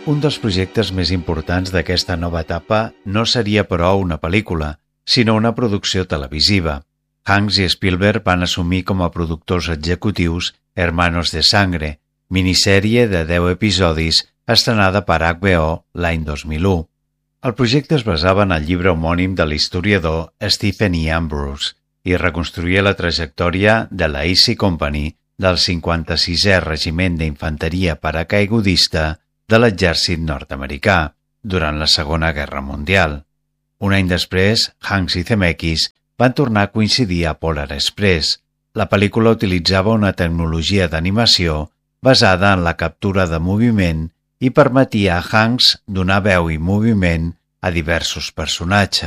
Un dels projectes més importants d'aquesta nova etapa no seria, però, una pel·lícula, sinó una producció televisiva. Hanks i Spielberg van assumir com a productors executius Hermanos de Sangre, minissèrie de 10 episodis estrenada per HBO l'any 2001. El projecte es basava en el llibre homònim de l'historiador Stephen E. Ambrose i reconstruïa la trajectòria de la Easy Company del 56è Regiment d'Infanteria Paracaigudista de l'exèrcit nord-americà durant la Segona Guerra Mundial. Un any després, Hanks i Zemeckis van tornar a coincidir a Polar Express. La pel·lícula utilitzava una tecnologia d'animació basada en la captura de moviment i permetia a Hanks donar veu i moviment a diversos personatges.